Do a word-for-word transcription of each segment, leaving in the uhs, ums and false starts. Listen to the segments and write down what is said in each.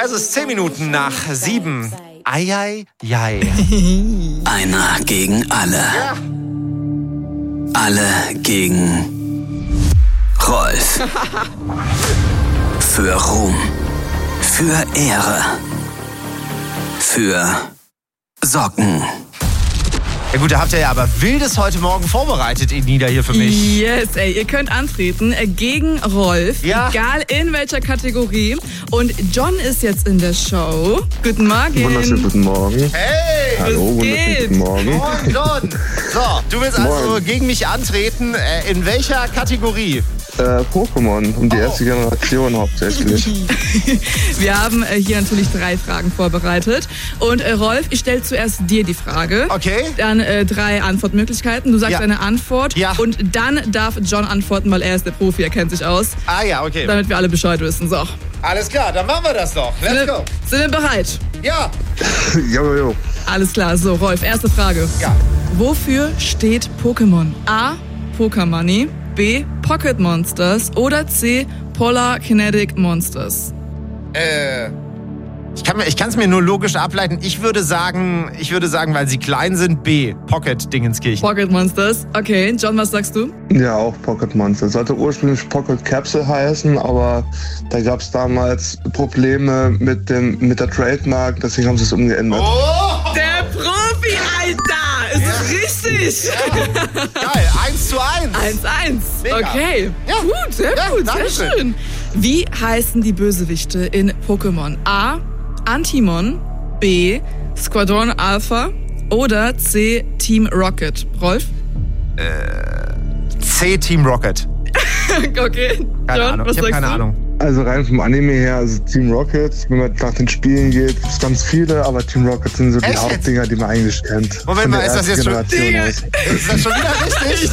Es ist zehn Minuten nach sieben. Eieiei. Einer gegen alle. Ja. Alle gegen Rolf. Für Ruhm. Für Ehre. Für Socken. Ja gut, da habt ihr ja aber Wildes heute Morgen vorbereitet, Enida, hier für mich. Yes, ey, ihr könnt antreten äh, gegen Rolf, Ja. egal in welcher Kategorie. Und John ist jetzt in der Show. Guten Morgen. Wunderschönen guten Morgen. Hey! Hallo, wunderschönen geht? guten Morgen. Moin, John! So, du willst also Moin. gegen mich antreten. Äh, in welcher Kategorie? Äh, Pokémon, um die Oh. erste Generation hauptsächlich. Wir haben äh, hier natürlich drei Fragen vorbereitet. Und äh, Rolf, ich stelle zuerst dir die Frage. Okay. Dann äh, drei Antwortmöglichkeiten. Du sagst Ja. deine Antwort. Ja. Und dann darf John antworten, weil er ist der Profi, er kennt sich aus. Ah ja, okay. Damit wir alle Bescheid wissen. So. Alles klar, dann machen wir das doch. Let's Sind go. wir, sind wir bereit? Ja. jo, jo. Alles klar. So, Rolf, erste Frage. Ja. Wofür steht Pokémon? A. Pokémoney, B. Pocket Monsters oder C. Polar Kinetic Monsters? Äh, ich kann mir, ich kann es mir nur logisch ableiten. Ich würde sagen, ich würde sagen, weil sie klein sind, B. Pocket Dingenskirchen. Pocket Monsters. Okay, John, was sagst du? Ja, auch Pocket Monster. Sollte ursprünglich Pocket Capsule heißen, aber da gab es damals Probleme mit, dem, mit der Trademark, deswegen haben sie es umgeändert. Oh! Der Profi, Alter! Ist es richtig? Geil, eins zu eins. eins eins. Mega. Okay. Ja. Gut, sehr Ja, gut, danke sehr schön. schön. Wie heißen die Bösewichte in Pokémon? A. Antimon, B. Squadron Alpha oder C. Team Rocket? Rolf? C Team Rocket. Okay. Keine John, Ahnung. was Ich habe sagst keine du? Ahnung. Also rein vom Anime her, also Team Rocket, wenn man nach den Spielen geht, gibt es ganz viele, aber Team Rocket sind so die Echt jetzt? Hauptdinger, die man eigentlich kennt. Moment Von mal, der ist das ersten jetzt schon- Generation Digga. aus. Ist das schon wieder richtig?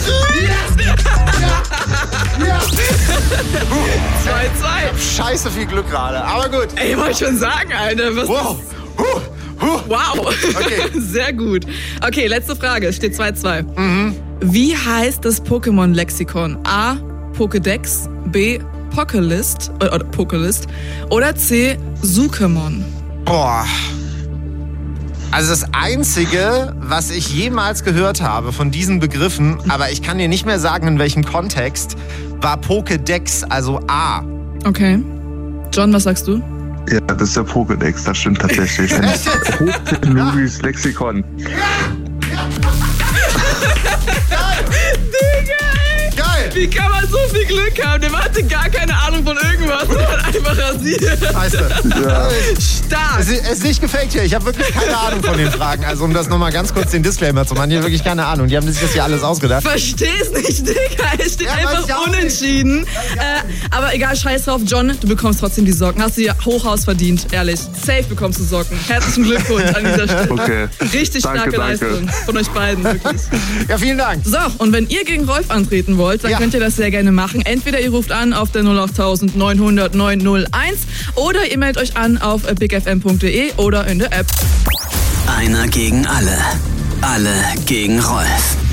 zwei zwei. Scheiße viel Glück gerade. Aber gut. Ey, wollte schon sagen, Alter. Was Wow. Huh. Huh. Wow. Okay. Sehr gut. Okay, letzte Frage. Es steht zwei zwei. Mhm. Wie heißt das Pokémon-Lexikon? A. Pokédex, B. Pokélist äh, oder Pokélist oder C. Suchemon? Boah. Also das Einzige, was ich jemals gehört habe von diesen Begriffen, aber ich kann dir nicht mehr sagen, in welchem Kontext, war Pokédex, also A. Okay. John, was sagst du? Ja, das ist der Pokédex, das stimmt tatsächlich. Ein Echt jetzt? hochtechnologisches Lexikon. Digga, ey! Geil! Wie kann man so viel Glück haben? Der hatte gar keine Ahnung von irgendwas und hat einfach rasiert. Scheiße. Ja. Stark. Es ist, es ist nicht gefaked hier. Ich habe wirklich keine Ahnung von den Fragen. Also um das nochmal ganz kurz den Disclaimer zu machen. Ich habe wirklich keine Ahnung. Die haben sich das hier alles ausgedacht. Versteh's nicht, Digga. Es steht Ja, weiß einfach ich auch unentschieden. Äh, aber egal, scheiß drauf. John, du bekommst trotzdem die Socken. Hast du dir Hochhaus verdient, ehrlich. Safe bekommst du Socken. Herzlichen Glückwunsch an dieser Stelle. Okay. Richtig Danke, starke danke. Leistung von euch beiden, wirklich. Ja, vielen Dank. So, und wenn ihr gegen Rolf antreten wollt, dann Ja. könnt ihr das sehr gerne machen. Entweder ihr ruft an auf der null acht neun null null neun null eins oder ihr meldet euch an auf big f m punkt de oder in der App. Einer gegen alle. Alle gegen Rolf.